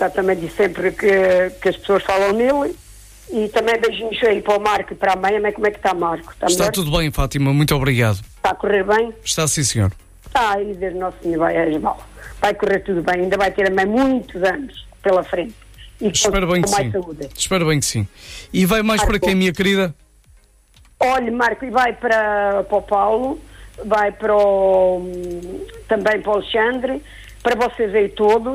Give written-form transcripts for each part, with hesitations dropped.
cumprimentar também, diz sempre que as pessoas falam nele. E também beijinhos aí para o Marco e para a mãe. Como é que está, Marco? Está tudo bem, Fátima, muito obrigado. Está a correr bem? Está, sim, senhor. E Deus Nosso Senhor vai correr tudo bem. Ainda vai ter a mãe muitos anos pela frente. E espero bem que sim. Saúde. Espero bem que sim. E vai mais Marco, para quem, minha querida? Olha, Marco, e vai para o Paulo, vai também para o Alexandre, para vocês aí todos.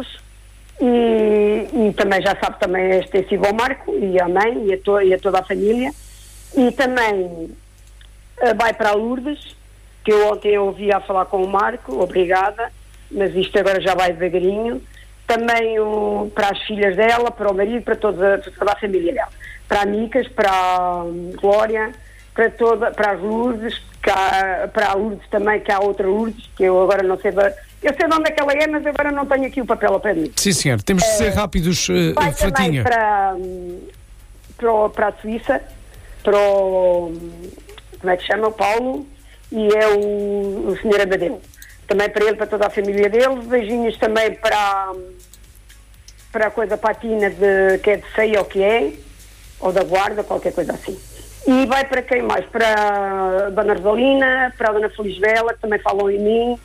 E também já sabe também é extensivo ao Marco e à mãe e a toda a família. E também vai para a Lourdes, que eu ontem ouvi a falar com o Marco, obrigada, mas isto agora já vai devagarinho. Também para as filhas dela, para o marido, para toda a família dela. Para a Micas, para a Glória, para as Lourdes, para a Lourdes também, que há outra Lourdes, que eu agora não sei... Eu sei de onde é que ela é, mas agora não tenho aqui o papel ao pé de mim. Sim, senhor. Temos de ser rápidos, vai Fratinha. Também para a Suíça, para o... Como é que chama? O Paulo, e é o Sr. Abadeu. Também para ele, para toda a família dele. Beijinhos também para a coisa patina que é de Ceia, ou que é, ou da Guarda, qualquer coisa assim. E vai para quem mais? Para a Dona Rosalina, para a Dona Felisbela, que também falam em mim,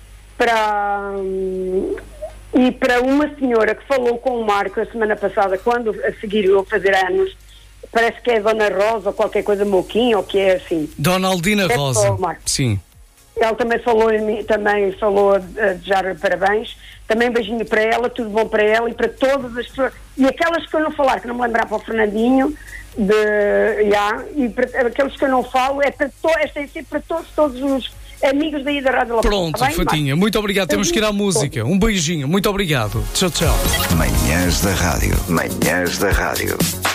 e para uma senhora que falou com o Marco a semana passada, quando a seguir eu fazer anos, parece que é Dona Rosa, ou qualquer coisa, Moquinho, ou que é assim. Dona Aldina Rosa, sim. Ela também falou em mim, também falou a desejar parabéns. Também beijinho para ela, tudo bom para ela e para todas as pessoas. E aquelas que eu não falar, que não me lembrar, para o Fernandinho, e para aqueles que eu não falo, esta é sempre para todos os amigos daí da Rádio Lopes. Pronto, Fatinha, muito obrigado. Temos que ir à música. Um beijinho, muito obrigado. Tchau, tchau. Manhãs da Rádio.